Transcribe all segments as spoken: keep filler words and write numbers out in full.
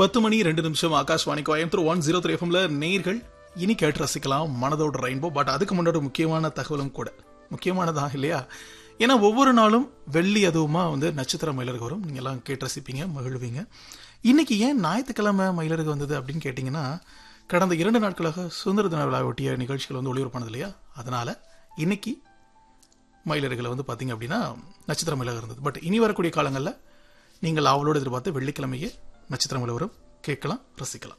பத்து மணி ரெண்டு நிமிஷம் Akashvani Coimbatore one zero three எஃப்எம்ல நேர்கள் இனி கேட்டு ரசிக்கலாம் மனதோட ரெயின்போ. பட் அதுக்கு முன்னாடி முக்கியமான தகவலும் கூட முக்கியமானதா இல்லையா? ஏன்னா ஒவ்வொரு நாளும் வெள்ளி அதுவுமா வந்து நட்சத்திர மயிலருக்கு வரும். நீங்க எல்லாம் கேட்டு ரசிப்பீங்க, மகிழ்வீங்க. இன்னைக்கு ஏன் ஞாயிற்றுக்கிழமை மயிலருக்கு வந்தது அப்படின்னு கேட்டீங்கன்னா, கடந்த இரண்டு நாட்களாக சுதந்திர தின விழா ஒட்டிய நிகழ்ச்சிகள் வந்து ஒளிபரப்பானது இல்லையா? அதனால இன்னைக்கு மயிலர்களை வந்து பாத்தீங்க அப்படின்னா நட்சத்திர மயிலாக இருந்தது. பட் இனி வரக்கூடிய காலங்களில் நீங்கள் அவளோடு எதிர்பார்த்து வெள்ளிக்கிழமையே நட்சத்திர மயிலவரும் கேட்கலாம், ரசிக்கலாம்.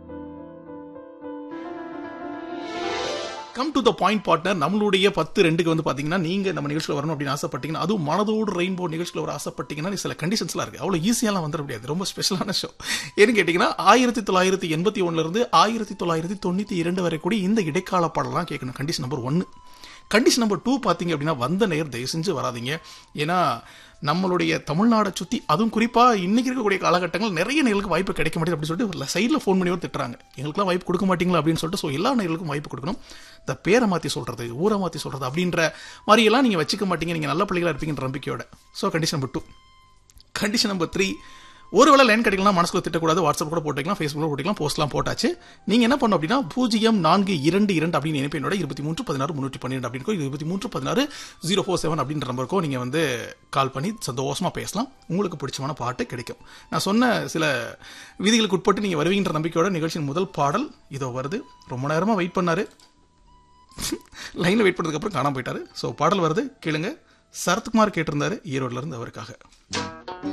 Come to the point partner. நம்மளுடைய பத்து ரெண்டுக்கு வந்து பாத்தீங்கன்னா, நீங்க நம்ம நிகழ்ச்சியில் வரணும் அப்படின்னு ஆசைப்பட்டீங்கன்னா, அதுவும் மனதோடு ரெயின்போ நிகழ்ச்சியில் வர ஆசைப்பட்டீங்கன்னா சில கண்டிஷன்ஸ்லாம் இருக்கு. அவ்வளவு ஈஸியாலாம் வந்துட முடியாது. ரொம்ப ஸ்பெஷலான ஷோ. ஏன்னு கேட்டீங்கன்னா, ஆயிரத்தி தொள்ளாயிரத்தி எண்பத்தி ஒன்னுல இருந்து ஆயிரத்தி தொள்ளாயிரத்தி தொண்ணூத்தி இரண்டு வரை கூடிய இந்த இடைக்கால பாடலாம் கேட்கணும். கண்டிஷன் நம்பர் ஒன்னு. கண்டிஷன் நம்பர் டூ பாத்தீங்க அப்படின்னா, வந்த நேர் தயவு செஞ்சு வராதிங்க. ஏன்னா நம்மளுடைய தமிழ்நாடை சுத்தி, அதுவும் குறிப்பா இன்னைக்கு இருக்கக்கூடிய காலகட்டங்கள் நிறைய நேர்களுக்கு வாய்ப்பு கிடைக்க மாட்டேங்குது அப்படின்னு சொல்லிட்டு சைட்ல போன் பண்ணி திட்டுறாங்க, எங்களுக்குலாம் வாய்ப்பு கொடுக்க மாட்டீங்களா அப்படின்னு சொல்லிட்டு. ஸோ எல்லா நேர்களுக்கும் வாய்ப்பு கொடுக்கணும். இந்த பேரை மாத்தி சொல்றது, ஊரை மாத்தி சொல்றது அப்படின்ற மாதிரி எல்லாம் நீங்க வச்சுக்க மாட்டீங்க. நீங்க நல்ல பிள்ளைகளா இருப்பீங்கன்ற நம்பிக்கையோட. So condition number two. Condition number three, ஒருவேளை லைன் கிடைக்கலாம், மனசுல திட்டக்கூடாது, வாட்ஸ்அப் கூட போட்டுக்கலாம், ஃபேஸ்புக் போட்டுக்கலாம், போஸ்ட்லாம் போட்டாச்சு. நீங்க என்ன பண்ணணும் அப்படின்னா, பூஜ்ஜியம் நான்கு இரண்டு இரண்டு அப்படின்னு இணைப்பினோட இருபத்தி மூன்று பதினாறு முன்னூற்றி பன்னிரெண்டு அப்படின்னு இருபத்தி மூன்று பதினாறு ஜீரோ ஃபோர் செவன் அப்படின்ற நம்பருக்கோ நீங்க வந்து கால் பண்ணி சந்தோஷமா பேசலாம். உங்களுக்கு பிடிச்சமான பாட்டு கிடைக்கும். நான் சொன்ன சில விதிகளுக்கு உட்பட்டு நீங்க வருவீங்கன்ற நம்பிக்கையோட நிகழ்ச்சியின் முதல் பாடல் இதோ வருது. ரொம்ப நேரமா வெயிட் பண்ணாரு, லைன்ல வெயிட் பண்ணதுக்கு அப்புறம் காணாம போயிட்டாரு. ஸோ பாடல் வருது, கேளுங்க. சரத்குமார் கேட்டிருந்தாரு ஈரோட்ல இருந்து, அவருக்காக.